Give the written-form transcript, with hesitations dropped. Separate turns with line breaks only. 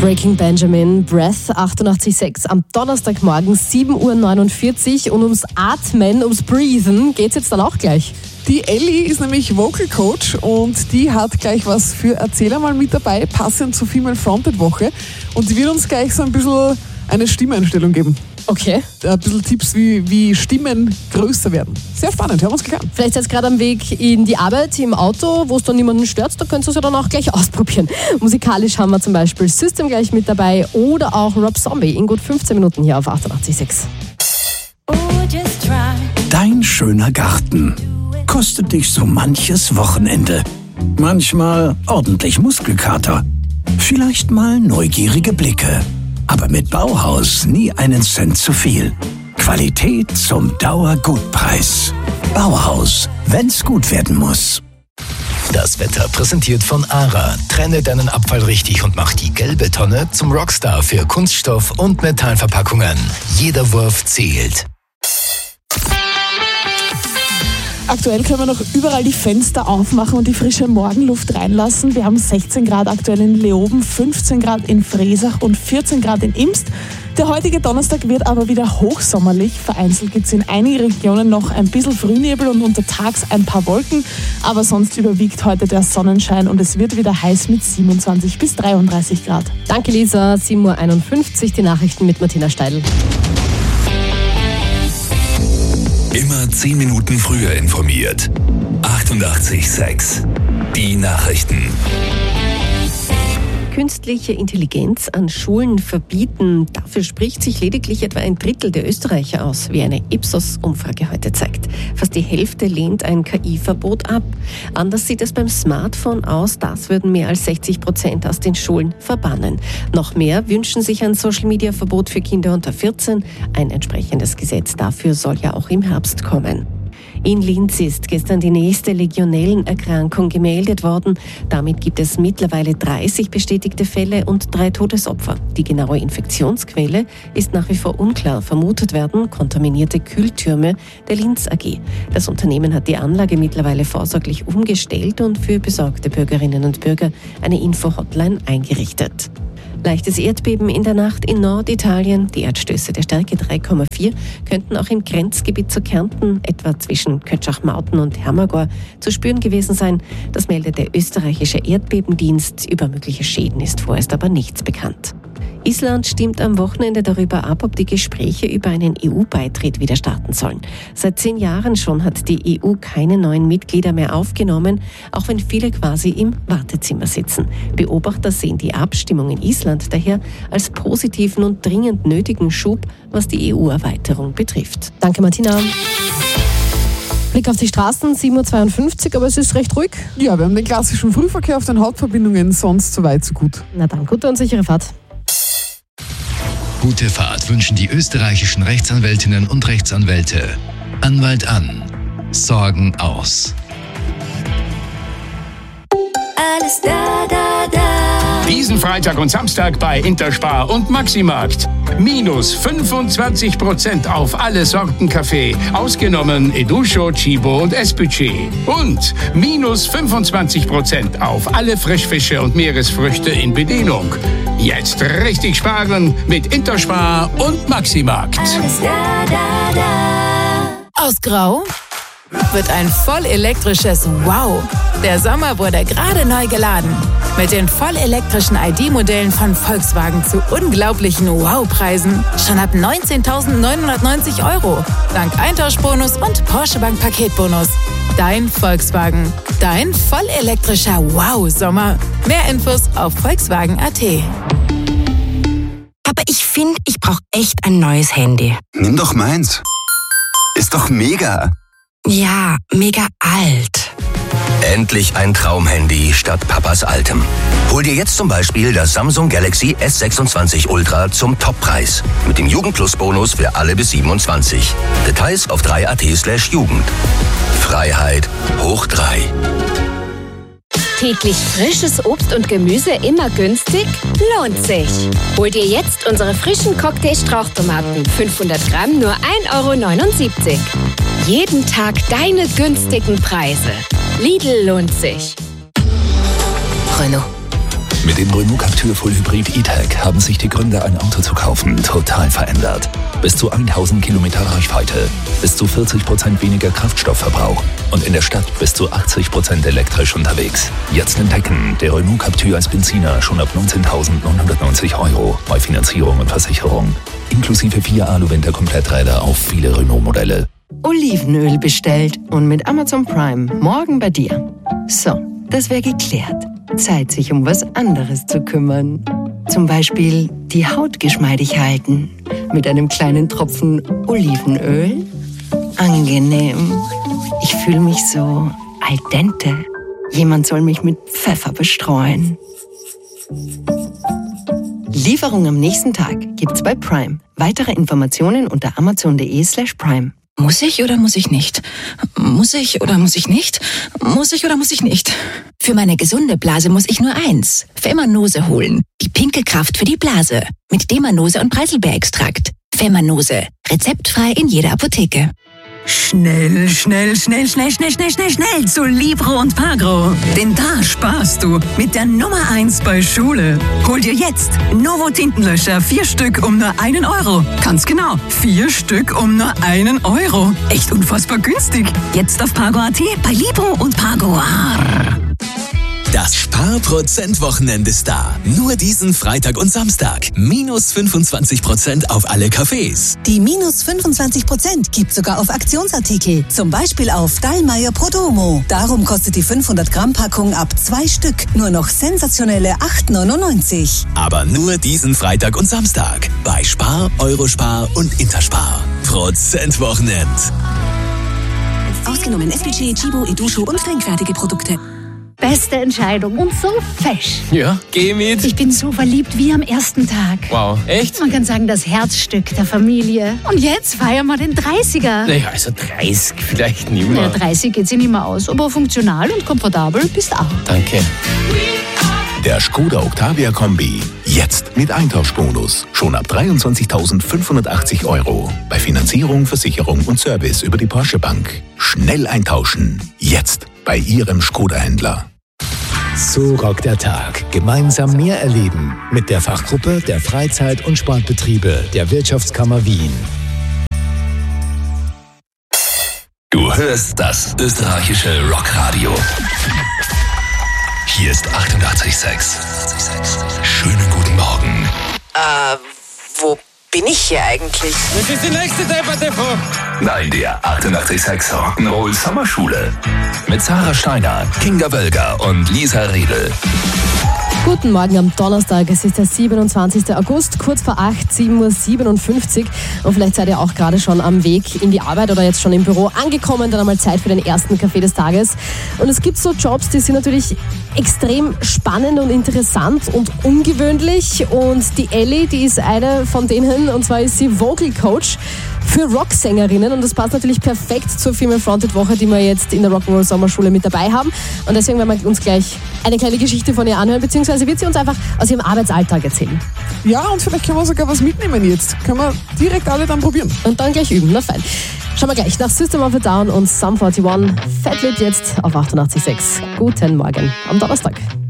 Breaking Benjamin, Breath 88.6 am Donnerstagmorgen 7.49 Uhr und ums Atmen, ums Breathen geht's jetzt dann auch gleich.
Die Ellie ist nämlich Vocal Coach und die hat gleich was für Erzähler mal mit dabei, passend zur Female Fronted Woche, und die wird uns gleich so ein bisschen eine Stimmeinstellung geben.
Okay.
Ein bisschen Tipps, wie Stimmen größer werden. Sehr spannend, hören wir uns gleich an.
Vielleicht seid ihr gerade am Weg in die Arbeit, im Auto, wo es dann niemanden stört, da könnt ihr es ja dann auch gleich ausprobieren. Musikalisch haben wir zum Beispiel System gleich mit dabei oder auch Rob Zombie in gut 15 Minuten hier auf 88.6.
Dein schöner Garten kostet dich so manches Wochenende. Manchmal ordentlich Muskelkater. Vielleicht mal neugierige Blicke. Aber mit Bauhaus nie einen Cent zu viel. Qualität zum Dauergutpreis. Bauhaus, wenn's gut werden muss.
Das Wetter präsentiert von ARA. Trenne deinen Abfall richtig und mach die gelbe Tonne zum Rockstar für Kunststoff- und Metallverpackungen. Jeder Wurf zählt.
Aktuell können wir noch überall die Fenster aufmachen und die frische Morgenluft reinlassen. Wir haben 16 Grad aktuell in Leoben, 15 Grad in Fresach und 14 Grad in Imst. Der heutige Donnerstag wird aber wieder hochsommerlich. Vereinzelt gibt es in einigen Regionen noch ein bisschen Frühnebel und untertags ein paar Wolken. Aber sonst überwiegt heute der Sonnenschein und es wird wieder heiß mit 27 bis 33 Grad.
Danke Lisa, 7.51 Uhr, die Nachrichten mit Martina Steidl.
Immer 10 Minuten früher informiert. 88.6 Die Nachrichten.
Künstliche Intelligenz an Schulen verbieten. Dafür spricht sich lediglich etwa ein Drittel der Österreicher aus, wie eine Ipsos-Umfrage heute zeigt. Fast die Hälfte lehnt ein KI-Verbot ab. Anders sieht es beim Smartphone aus. Das würden mehr als 60% aus den Schulen verbannen. Noch mehr wünschen sich ein Social-Media-Verbot für Kinder unter 14. Ein entsprechendes Gesetz dafür soll ja auch im Herbst kommen. In Linz ist gestern die nächste Legionellenerkrankung gemeldet worden. Damit gibt es mittlerweile 30 bestätigte Fälle und 3 Todesopfer. Die genaue Infektionsquelle ist nach wie vor unklar. Vermutet werden kontaminierte Kühltürme der Linz AG. Das Unternehmen hat die Anlage mittlerweile vorsorglich umgestellt und für besorgte Bürgerinnen und Bürger eine Info-Hotline eingerichtet. Leichtes Erdbeben in der Nacht in Norditalien. Die Erdstöße der Stärke 3,4 könnten auch im Grenzgebiet zu Kärnten, etwa zwischen Kötschach-Mauten und Hermagor, zu spüren gewesen sein. Das meldet der österreichische Erdbebendienst. Über mögliche Schäden ist vorerst aber nichts bekannt. Island stimmt am Wochenende darüber ab, ob die Gespräche über einen EU-Beitritt wieder starten sollen. Seit 10 Jahren schon hat die EU keine neuen Mitglieder mehr aufgenommen, auch wenn viele quasi im Wartezimmer sitzen. Beobachter sehen die Abstimmung in Island daher als positiven und dringend nötigen Schub, was die EU-Erweiterung betrifft. Danke Martina. Blick auf die Straßen, 7.52 Uhr, aber es ist recht ruhig.
Ja, wir haben den klassischen Frühverkehr auf den Hauptverbindungen, sonst so weit, so gut.
Na dann, gute und sichere Fahrt.
Gute Fahrt wünschen die österreichischen Rechtsanwältinnen und Rechtsanwälte. Anwalt an. Sorgen aus.
Alles da, da, da.
Diesen Freitag und Samstag bei Interspar und Maximarkt. Minus 25% auf alle Sorten Kaffee, ausgenommen Educho, Chibo und Esbudget. Und minus 25% auf alle Frischfische und Meeresfrüchte in Bedienung. Jetzt richtig sparen mit Interspar und Maximarkt.
Alles da, da, da.
Aus Grau wird ein voll elektrisches Wow. Der Sommer wurde gerade neu geladen. Mit den vollelektrischen ID-Modellen von Volkswagen zu unglaublichen Wow-Preisen. Schon ab 19.990 €. Dank Eintauschbonus und Porsche Bank Paketbonus. Dein Volkswagen. Dein vollelektrischer Wow-Sommer. Mehr Infos auf Volkswagen.at.
Aber ich finde, ich brauche echt ein neues Handy.
Nimm doch meins. Ist doch mega.
Ja, mega alt.
Endlich ein Traumhandy statt Papas altem. Hol dir jetzt zum Beispiel das Samsung Galaxy S26 Ultra zum Toppreis. Mit dem Jugendplus-Bonus für alle bis 27. Details auf 3at/Jugend. Freiheit hoch 3.
Täglich frisches Obst und Gemüse immer günstig? Lohnt sich. Hol dir jetzt unsere frischen Cocktail-Strauchtomaten. 500 Gramm nur 1,79 €. Jeden Tag deine günstigen Preise. Lidl lohnt sich.
Renault.
Mit dem Renault Captur Full Hybrid E-Tech haben sich die Gründe, ein Auto zu kaufen, total verändert. Bis zu 1000 Kilometer Reichweite, bis zu 40% weniger Kraftstoffverbrauch und in der Stadt bis zu 80% elektrisch unterwegs. Jetzt entdecken, der Renault Captur als Benziner schon ab 19.990 € bei Finanzierung und Versicherung. Inklusive 4 Alu-Winter-Kompletträder auf viele Renault-Modelle.
Olivenöl bestellt und mit Amazon Prime morgen bei dir. So, das wäre geklärt. Zeit, sich um was anderes zu kümmern. Zum Beispiel die Haut geschmeidig halten. Mit einem kleinen Tropfen Olivenöl. Angenehm. Ich fühle mich so al dente. Jemand soll mich mit Pfeffer bestreuen. Lieferung am nächsten Tag gibt's bei Prime. Weitere Informationen unter amazon.de/prime.
Muss ich oder muss ich nicht? Muss ich oder muss ich nicht? Muss ich oder muss ich nicht? Für meine gesunde Blase muss ich nur eins: Femanose holen. Die pinke Kraft für die Blase. Mit Demanose und Preiselbeerextrakt. Femanose. Rezeptfrei in jeder Apotheke.
Schnell zu Libro und Pagro. Denn da sparst du mit der Nummer 1 bei Schule. Hol dir jetzt Novo Tintenlöscher 4 Stück um nur 1 €. Ganz genau, 4 Stück um nur 1 €. Echt unfassbar günstig. Jetzt auf Pagro.at bei Libro und Pagro.
Das Sparprozent-Wochenende ist da. Nur diesen Freitag und Samstag. Minus 25% auf alle Cafés.
Die minus 25% gibt sogar auf Aktionsartikel. Zum Beispiel auf Dallmayr Prodomo. Darum kostet die 500-Gramm-Packung ab 2 Stück nur noch sensationelle 8,99 €.
Aber nur diesen Freitag und Samstag. Bei Spar, Eurospar und Interspar. Prozent-Wochenend.
Ausgenommen SPC, Chibo, Edusho und trinkfertige Produkte.
Beste Entscheidung und so fesch.
Ja, geh mit.
Ich bin so verliebt wie am ersten Tag.
Wow, echt?
Man kann sagen, das Herzstück der Familie. Und jetzt feiern wir den 30er.
Naja, also 30 vielleicht nicht mehr.
Ja, 30 geht sich nicht mehr aus, aber funktional und komfortabel bist auch.
Danke.
Der Skoda Octavia Kombi. Jetzt mit Eintauschbonus. Schon ab 23.580 €. Bei Finanzierung, Versicherung und Service über die Porsche Bank. Schnell eintauschen. Jetzt bei Ihrem Skoda-Händler.
So rockt der Tag. Gemeinsam mehr erleben. Mit der Fachgruppe der Freizeit- und Sportbetriebe der Wirtschaftskammer Wien.
Du hörst das österreichische Rockradio. Hier ist 88,6. Schönen guten Morgen.
Wo bin ich hier eigentlich?
Das ist die nächste Debatte.
Nein, der 88,6 Rock'n'Roll Sommerschule. Mit Sarah Steiner, Kinga Wölger und Lisa Riedel.
Guten Morgen am Donnerstag, es ist der 27. August, kurz vor 8, 7:57 Uhr. Und vielleicht seid ihr auch gerade schon am Weg in die Arbeit oder jetzt schon im Büro angekommen, dann einmal Zeit für den ersten Kaffee des Tages. Und es gibt so Jobs, die sind natürlich extrem spannend und interessant und ungewöhnlich. Und die Ellie, die ist eine von denen, und zwar ist sie Vocal Coach für Rocksängerinnen. Und das passt natürlich perfekt zur Female Fronted Woche, die wir jetzt in der Rock'n'Roll Sommerschule mit dabei haben. Und deswegen werden wir uns gleich eine kleine Geschichte von ihr anhören, beziehungsweise wird sie uns einfach aus ihrem Arbeitsalltag erzählen.
Ja, und vielleicht können wir sogar was mitnehmen jetzt. Können wir direkt alle dann probieren.
Und dann gleich üben, na fein. Schauen wir gleich nach System of a Down und Sum 41. Fat Lit jetzt auf 88,6. Guten Morgen am Donnerstag.